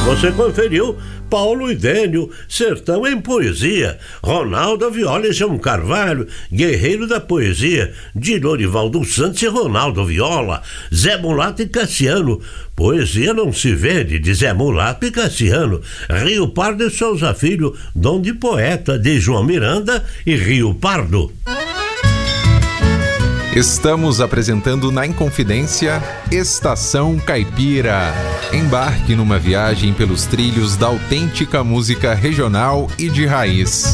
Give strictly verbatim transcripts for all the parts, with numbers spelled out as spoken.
Você conferiu Paulo e Dênio, Sertão em Poesia, Ronaldo Viola e João Carvalho, Guerreiro da Poesia, de Lorivaldo Santos e Ronaldo Viola, Zé Mulato e Cassiano, Poesia Não Se Vende, de Zé Mulato e Cassiano, Rio Pardo e Souza Filho, Dom de Poeta, de João Miranda e Rio Pardo. Estamos apresentando na Inconfidência Estação Caipira. Embarque numa viagem pelos trilhos da autêntica música regional e de raiz.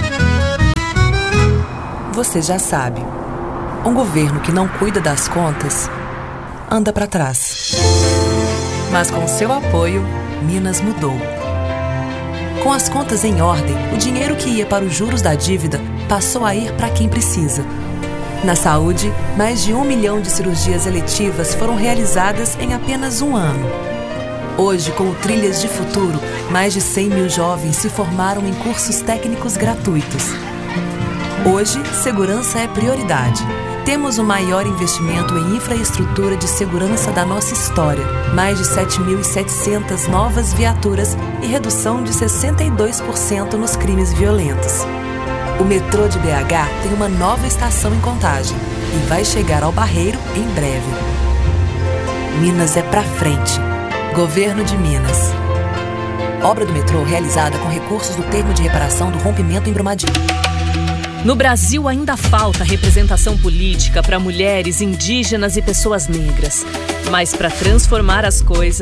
Você já sabe, um governo que não cuida das contas anda para trás. Mas com seu apoio, Minas mudou. Com as contas em ordem, o dinheiro que ia para os juros da dívida passou a ir para quem precisa. Na saúde, mais de um milhão de cirurgias eletivas foram realizadas em apenas um ano. Hoje, com o Trilhas de Futuro, mais de cem mil jovens se formaram em cursos técnicos gratuitos. Hoje, segurança é prioridade. Temos o maior investimento em infraestrutura de segurança da nossa história, mais de sete mil e setecentas novas viaturas e redução de sessenta e dois por cento nos crimes violentos. O metrô de B H tem uma nova estação em Contagem e vai chegar ao Barreiro em breve. Minas é pra frente. Governo de Minas. Obra do metrô realizada com recursos do termo de reparação do rompimento em Brumadinho. No Brasil ainda falta representação política para mulheres, indígenas e pessoas negras. Mas para transformar as coisas,